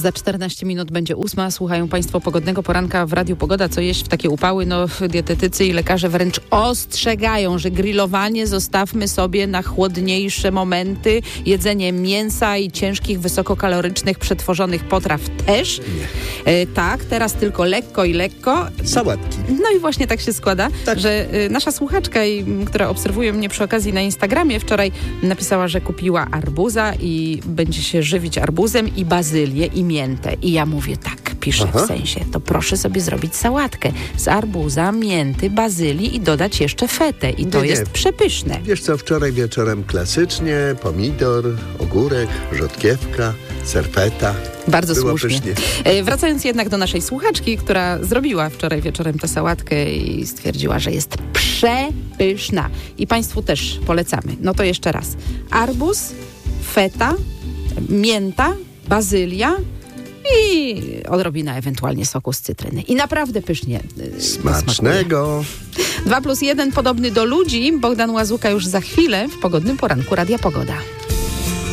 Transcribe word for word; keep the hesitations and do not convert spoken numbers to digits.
Za czternaście minut będzie ósma. Słuchają Państwo pogodnego poranka w Radiu Pogoda. Co jeść w takie upały? No, dietetycy i lekarze wręcz ostrzegają, że grillowanie zostawmy sobie na chłodniejsze momenty. Jedzenie mięsa i ciężkich, wysokokalorycznych, przetworzonych potraw też. E, tak, teraz tylko lekko i lekko. Sałatki. No i właśnie tak się składa, tak. że y, nasza słuchaczka, y, która obserwuje mnie przy okazji na Instagramie, wczoraj napisała, że kupiła arbuza i będzie się żywić arbuzem i bazylię i miętę. I ja mówię tak, piszę Aha. w sensie, to proszę sobie zrobić sałatkę z arbuza, mięty, bazylii i dodać jeszcze fetę. I to nie, jest nie. przepyszne. Wiesz co, wczoraj wieczorem klasycznie, pomidor, ogórek, rzodkiewka, serpeta. Bardzo Było słusznie. Pysznie. Wracając jednak do naszej słuchaczki, która zrobiła wczoraj wieczorem tę sałatkę i stwierdziła, że jest przepyszna. I Państwu też polecamy. No to jeszcze raz. Arbuz, feta, mięta, bazylia i odrobina ewentualnie soku z cytryny. I naprawdę pysznie Smacznego. Dwa plus jeden podobny do ludzi. Bogdan Łazuka już za chwilę w pogodnym poranku Radia Pogoda.